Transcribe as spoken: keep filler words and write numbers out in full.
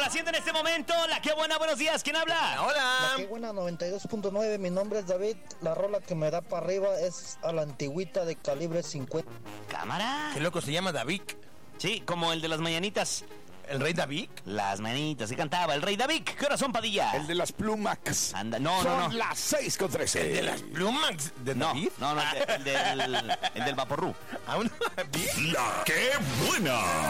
complaciendo en este momento. La que buena, buenos días. ¿Quién habla? Hola. La que buena noventa y dos punto nueve. Mi nombre es David. La rola que me da para arriba es a la antigüita de calibre cincuenta. Cámara. Qué loco, se llama David. Sí, como el de las mañanitas. ¿El rey David? Las mañanitas, se cantaba. El rey David. ¿Qué corazón, Padilla? El de las plumas. Anda, no, Son no, no. las seis con trece. ¿El de las plumas de No, David? no, no, el, de- el del, el del Vaporru. ¿A un David? La que buena.